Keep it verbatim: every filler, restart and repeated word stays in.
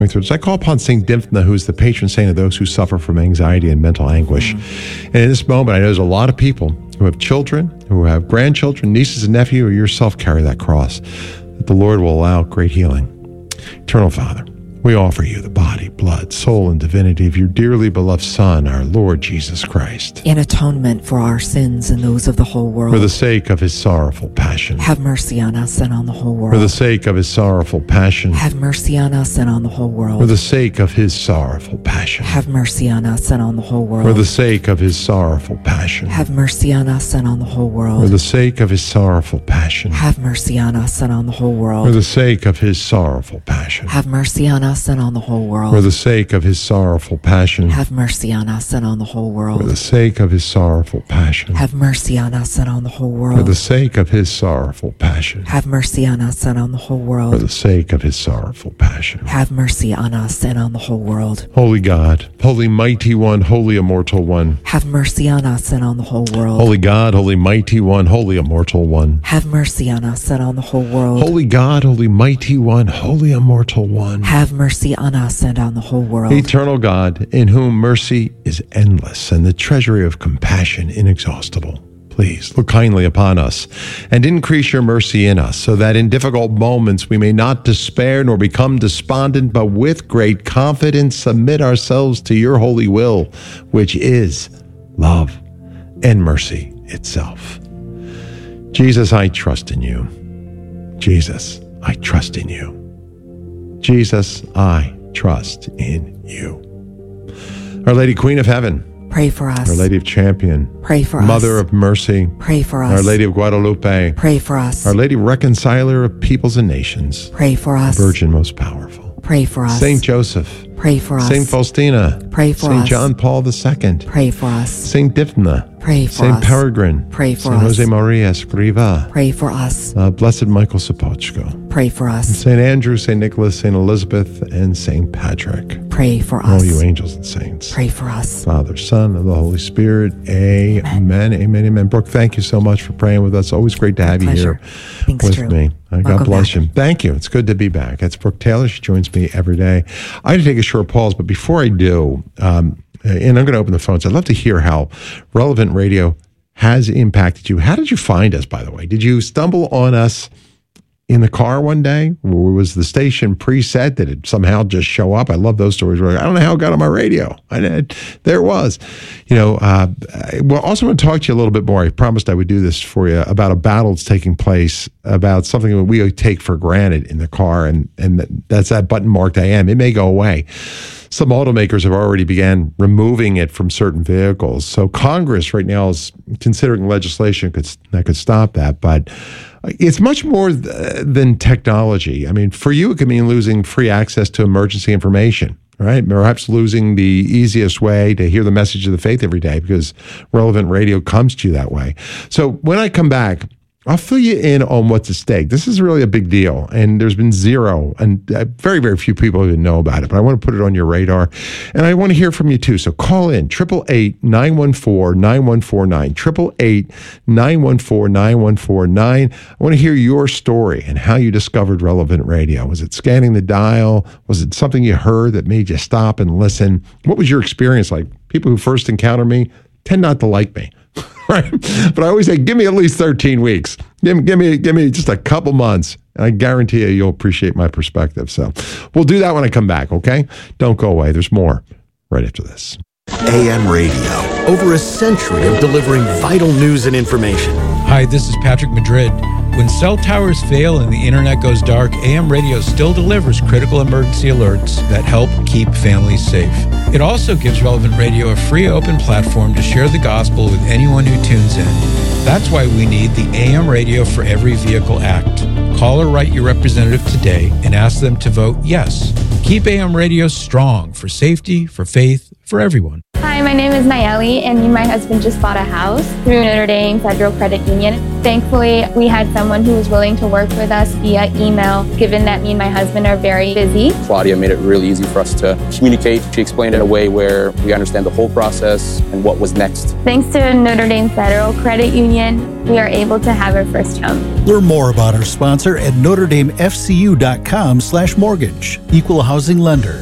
I call upon Saint Dymphna, who is the patron saint of those who suffer from anxiety and mental anguish. Mm. And in this moment, I know there's a lot of people who have children, who have grandchildren, nieces and nephews, or yourself carry that cross, that the Lord will allow great healing. Eternal Father, we offer you the body, blood, soul, and divinity of your dearly beloved Son, our Lord Jesus Christ, in atonement for our sins and those of the whole world. For the sake of his sorrowful passion. Have mercy on us and on the whole world. For the sake of his sorrowful passion. Have mercy on us and on the whole world. For the sake of his sorrowful passion. Have mercy on us and on the whole world. For the sake of his sorrowful passion. Have mercy on us and on the whole world. For the sake of his sorrowful passion. Have mercy on us and on the whole world. For the sake of his sorrowful passion. Have mercy on us and on the whole world. For the sake of his sorrowful passion. Have mercy on us and on the whole world. For the sake of his sorrowful passion. Have mercy on us and on the whole world. For the sake of his sorrowful passion. Have mercy on us and on the whole world. For the sake of his sorrowful passion. Have mercy on us and on the whole world. Holy God, holy mighty one, holy immortal one. Have mercy on us and on the whole world. Holy God, holy mighty one, holy immortal one. Have mercy on us and on the whole world. Holy God, holy mighty one, holy immortal one. Have mercy on us and on the whole world. Eternal God, in whom mercy is endless and the treasury of compassion inexhaustible. Please look kindly upon us and increase your mercy in us, so that in difficult moments we may not despair nor become despondent, but with great confidence submit ourselves to your holy will, which is love and mercy itself. Jesus, I trust in you. Jesus, I trust in you. Jesus, I trust in you. Our Lady Queen of Heaven, pray for us. Our Lady of Champion, pray for Mother us. Mother of Mercy, pray for us. Our Lady of Guadalupe, pray for us. Our Lady Reconciler of Peoples and Nations, pray for us. Virgin most powerful, pray for us. Saint Joseph, pray for us. Saint Faustina, pray for Saint us. John Paul the Second, pray for us. Saint Dymphna, pray for Saint us. Peregrine, pray for Saint us. Jose Maria Escriva, pray for us. Uh, Blessed Michael Sapochko, pray for us. Saint Andrew, Saint Nicholas, Saint Elizabeth, and Saint Patrick. Pray for us. All you angels and saints. Pray for us. Father, Son, and the Holy Spirit. Amen. Amen. Amen. Amen. Brooke, thank you so much for praying with us. Always great to have My you here Thanks, with Drew. me. Uh, God Welcome bless back. you. Thank you. It's good to be back. That's Brooke Taylor. She joins me every day. I had to take a short pause, but before I do, um, and I'm going to open the phones, I'd love to hear how Relevant Radio has impacted you. How did you find us, by the way? Did you stumble on us in the car one day? Or was the station preset? Did it somehow just show up? I love those stories. Where I don't know how it got on my radio. I did. There it was. You know, uh, well, also want to talk to you a little bit more. I promised I would do this for you about a battle that's taking place about something that we take for granted in the car, and, and that's that button marked A M. It may go away. Some automakers have already began removing it from certain vehicles. So Congress right now is considering legislation could, that could stop that. But it's much more th- than technology. I mean, for you, it could mean losing free access to emergency information, right? Perhaps losing the easiest way to hear the message of the faith every day, because Relevant Radio comes to you that way. So when I come back, I'll fill you in on what's at stake. This is really a big deal, and there's been zero, and very, very few people even know about it, but I want to put it on your radar, and I want to hear from you too. So call in, eight eight eight, nine one four, nine one four nine, eight eight eight, nine one four, nine one four nine. I want to hear your story and how you discovered Relevant Radio. Was it scanning the dial? Was it something you heard that made you stop and listen? What was your experience like? People who first encounter me tend not to like me. Right? But I always say, give me at least thirteen weeks. Give me, give me, give me just a couple months, and I guarantee you, you'll appreciate my perspective. So we'll do that when I come back, okay? Don't go away. There's more right after this. A M Radio, over a century of delivering vital news and information. Hi, this is Patrick Madrid. When cell towers fail and the internet goes dark, A M Radio still delivers critical emergency alerts that help keep families safe. It also gives Relevant Radio a free open platform to share the gospel with anyone who tunes in. That's why we need the A M Radio for Every Vehicle Act. Call or write your representative today and ask them to vote yes. Keep A M Radio strong for safety, for faith, for everyone. Hi, my name is Nayeli, and me and my husband just bought a house through Notre Dame Federal Credit Union. Thankfully, we had someone who was willing to work with us via email, given that me and my husband are very busy. Claudia made it really easy for us to communicate. She explained it in a way where we understand the whole process and what was next. Thanks to Notre Dame Federal Credit Union, we are able to have our first home. Learn more about our sponsor at Notre Dame F C U dot com slash mortgage. Equal housing lender.